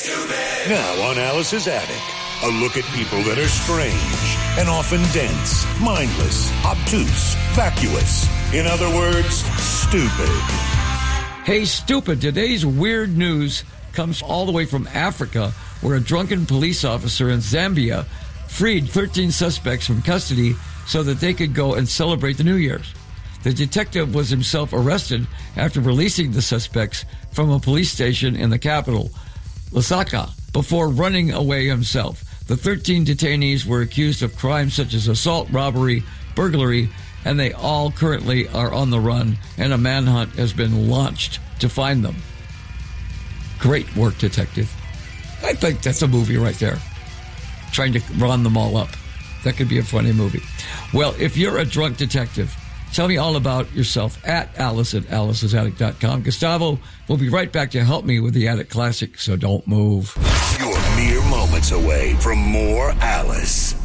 Now on Alice's Attic, a look at people that are strange and often dense, mindless, obtuse, vacuous. In other words, stupid. Hey, stupid, today's weird news comes all the way from Africa, where a drunken police officer in Zambia freed 13 suspects from custody so that they could go and celebrate the New Year's. The detective was himself arrested after releasing the suspects from a police station in the capital, Lusaka, before running away himself. The 13 detainees were accused of crimes such as assault, robbery, burglary, and they all currently are on the run, and a manhunt has been launched to find them. Great work, detective. I think that's a movie right there. Trying to round them all up. That could be a funny movie. Well, if you're a drunk detective, tell me all about yourself at alice@alice'sattic.com. Gustavo will be right back to help me with the Attic Classic, so don't move. You're mere moments away from more Alice.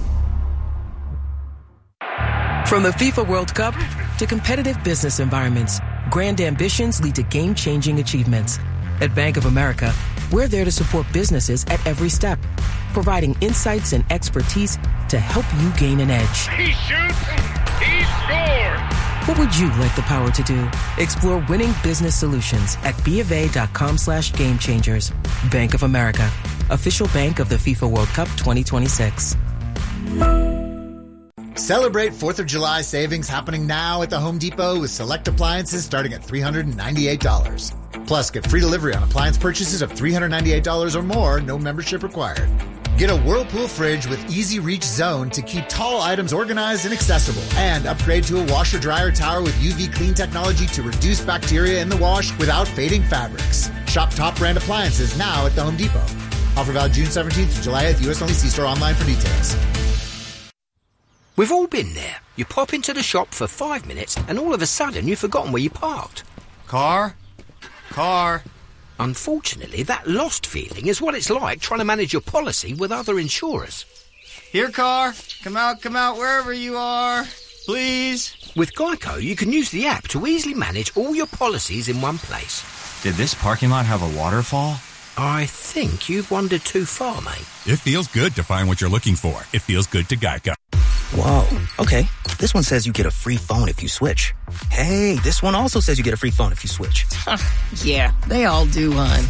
From the FIFA World Cup to competitive business environments, grand ambitions lead to game-changing achievements. At Bank of America, we're there to support businesses at every step, providing insights and expertise to help you gain an edge. He shoots, he scores! What would you like the power to do? Explore winning business solutions at BofA.com/gamechangers. Bank of America, official bank of the FIFA World Cup 2026. Celebrate 4th of July savings happening now at the Home Depot with select appliances starting at $398. Plus, get free delivery on appliance purchases of $398 or more, no membership required. Get a Whirlpool fridge with Easy Reach Zone to keep tall items organized and accessible. And upgrade to a washer-dryer tower with UV clean technology to reduce bacteria in the wash without fading fabrics. Shop top brand appliances now at the Home Depot. Offer valid June 17th to July 8th. U.S. only. See store online for details. We've all been there. You pop into the shop for 5 minutes and all of a sudden you've forgotten where you parked. Car. Unfortunately, that lost feeling is what it's like trying to manage your policy with other insurers. Here, car. Come out, wherever you are. Please. With Geico, you can use the app to easily manage all your policies in one place. Did this parking lot have a waterfall? I think you've wandered too far, mate. It feels good to find what you're looking for. It feels good to Geico. Whoa, okay. This one says you get a free phone if you switch. Hey, this one also says you get a free phone if you switch. Yeah, they all do, hon.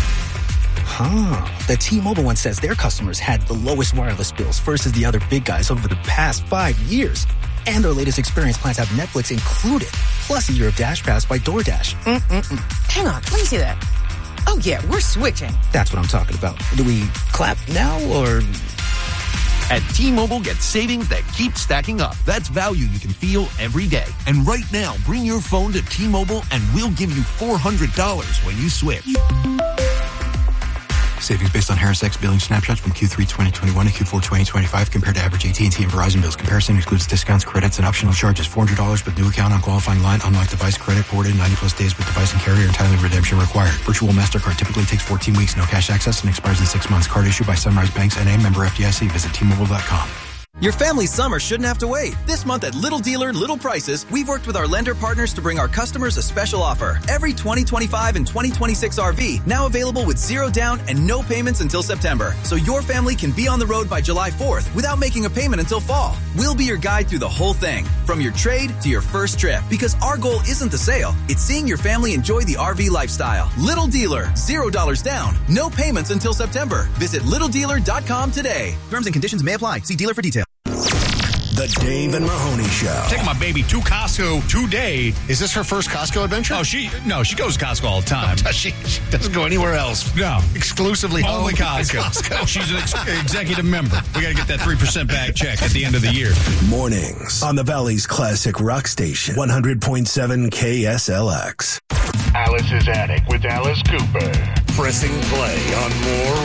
The T-Mobile one says their customers had the lowest wireless bills versus the other big guys over the past 5 years. And their latest experience plans have Netflix included, plus a year of Dash Pass by DoorDash. Hang on, let me see that. Oh, yeah, we're switching. That's what I'm talking about. Do we clap now, or... At T-Mobile, get savings that keep stacking up. That's value you can feel every day. And right now, bring your phone to T-Mobile and we'll give you $400 when you switch. Savings based on Harris X billing snapshots from Q3 2021 to Q4 2025 compared to average AT&T and Verizon bills. Comparison excludes discounts, credits, and optional charges. $400 with new account on qualifying line. Unlock device credit ported 90-plus days with device and carrier. Entirely redemption required. Virtual MasterCard typically takes 14 weeks. No cash access and expires in 6 months. Card issued by Sunrise Banks N.A. Member FDIC. Visit T-Mobile.com. Your family's summer shouldn't have to wait. This month at Little Dealer, Little Prices, we've worked with our lender partners to bring our customers a special offer. Every 2025 and 2026 RV, now available with 0 down and no payments until September. So your family can be on the road by July 4th without making a payment until fall. We'll be your guide through the whole thing, from your trade to your first trip. Because our goal isn't the sale, it's seeing your family enjoy the RV lifestyle. Little Dealer, $0 down, no payments until September. Visit littledealer.com today. Terms and conditions may apply. See dealer for details. The Dave and Mahoney Show. Taking my baby to Costco today. Is this her first Costco adventure? Oh, she goes to Costco all the time. She doesn't go anywhere else. No. Exclusively only Costco. She's an executive member. We got to get that 3% back check at the end of the year. Mornings on the Valley's classic rock station, 100.7 KSLX. Alice's Attic with Alice Cooper. Pressing play on more